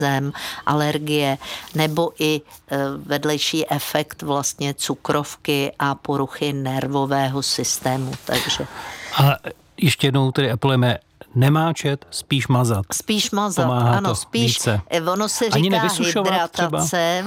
alergie nebo i vedlejší efekt vlastně cukrovky a poruchy nervového systému. Takže. A ještě jednou tedy apelujeme nemáčet, spíš mazat. Spíš mazat, pomáhá ano, spíš. Více. Ono se říká hydratace,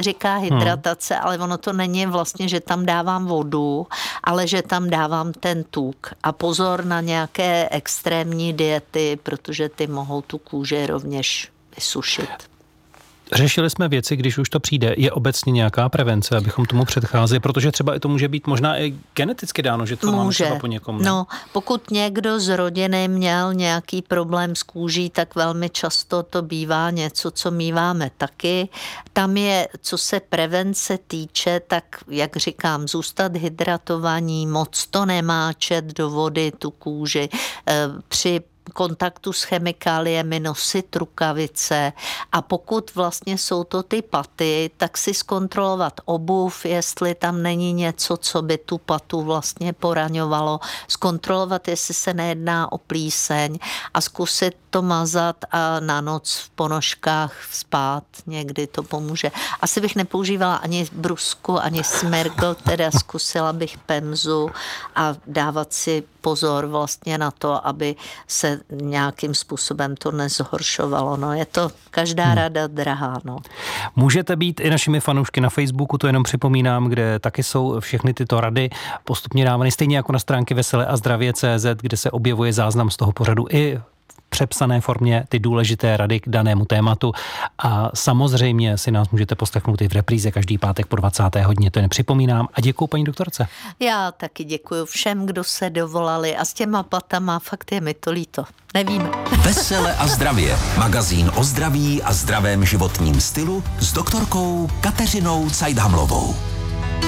ale ono to není vlastně, že tam dávám vodu, ale že tam dávám ten tuk. A pozor na nějaké extrémní diety, protože ty mohou tu kůži rovněž vysušit. Řešili jsme věci, když už to přijde. Je obecně nějaká prevence, abychom tomu předcházeli, protože třeba i to může být možná i geneticky dáno, že to máme třeba po někom. Ne? No, pokud někdo z rodiny měl nějaký problém s kůží, tak velmi často to bývá něco, co míváme taky. Tam je, co se prevence týče, tak jak říkám, zůstat hydratovaní, moc to nemáčet do vody, tu kůži, při kontaktu s chemikáliemi nosit rukavice a pokud vlastně jsou to ty paty, tak si zkontrolovat obuv, jestli tam není něco, co by tu patu vlastně poraňovalo, zkontrolovat, jestli se nejedná o plíseň a zkusit to mazat a na noc v ponožkách spát, někdy to pomůže. Asi bych nepoužívala ani brusku, ani smergl, teda zkusila bych pemzu a dávat si pozor vlastně na to, aby se nějakým způsobem to nezhoršovalo. No, je to každá rada drahá. No. Můžete být i našimi fanoušky na Facebooku, to jenom připomínám, kde taky jsou všechny tyto rady postupně dávány, stejně jako na stránky veseleazdravě.cz, kde se objevuje záznam z toho pořadu i přepsané formě ty důležité rady k danému tématu a samozřejmě si nás můžete poslechnout i v repríze každý pátek po 20. hodině, to jen připomínám a děkuju paní doktorce. Já taky děkuju všem, kdo se dovolali a s těma patama fakt je mi to líto. Nevíme. Vesele a zdravě. Magazín o zdraví a zdravém životním stylu s doktorkou Kateřinou Cajdhamlovou.